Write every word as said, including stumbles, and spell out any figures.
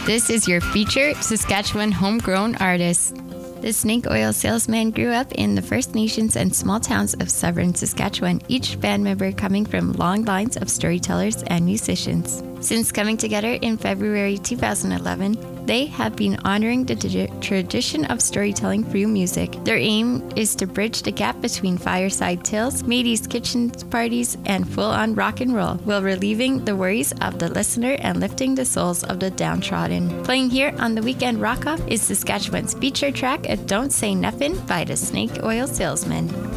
This is your featured Saskatchewan homegrown artist. The Snake Oil Salesman grew up in the First Nations and small towns of southern Saskatchewan, each band member coming from long lines of storytellers and musicians. Since coming together in February two thousand eleven, they have been honoring the di- tradition of storytelling through music. Their aim is to bridge the gap between fireside tales, mateys kitchen parties, and full-on rock and roll, while relieving the worries of the listener and lifting the souls of the downtrodden. Playing here on the Weekend Rock Off is Saskatchewan's feature track, Don't Say Nuffin' by the Snake Oil Salesman.